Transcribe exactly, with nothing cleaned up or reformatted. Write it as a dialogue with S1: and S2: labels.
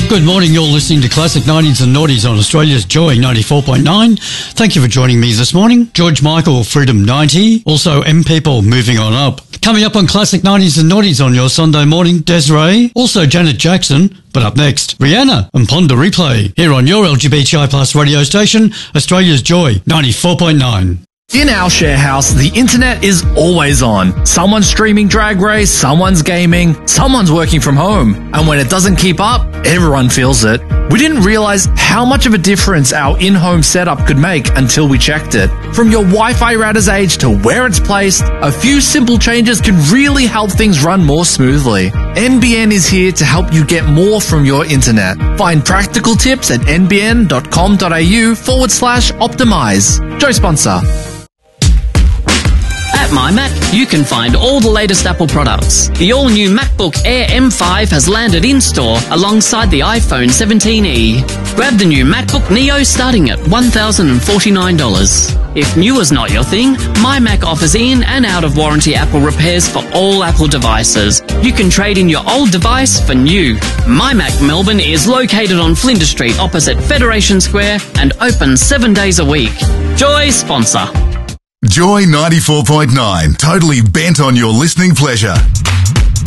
S1: Good morning, you're listening to Classic nineties and Noughties on Australia's Joy ninety-four point nine. Thank you for joining me this morning. George Michael, Freedom ninety. Also, M People, Moving On Up. Coming up on Classic nineties and Noughties on your Sunday morning, Desiree. Also, Janet Jackson. But up next, Rihanna and Ponder Replay. Here on your L G B T I plus radio station, Australia's Joy ninety-four point nine.
S2: In our share house, the internet is always on. Someone's streaming Drag Race, someone's gaming, someone's working from home. And when it doesn't keep up, everyone feels it. We didn't realize how much of a difference our in-home setup could make until we checked it. From your Wi-Fi router's age to where it's placed, a few simple changes can really help things run more smoothly. N B N is here to help you get more from your internet. Find practical tips at nbn.com.au forward slash optimize. Joy sponsor.
S3: At MyMac, you can find all the latest Apple products. The all-new MacBook Air M five has landed in-store alongside the iPhone seventeen E. Grab the new MacBook Neo starting at one thousand forty-nine dollars. If new is not your thing, MyMac offers in and out-of-warranty Apple repairs for all Apple devices. You can trade in your old device for new. MyMac Melbourne is located on Flinders Street opposite Federation Square and open seven days a week. Joy sponsor.
S4: Joy ninety-four point nine, totally bent on your listening pleasure.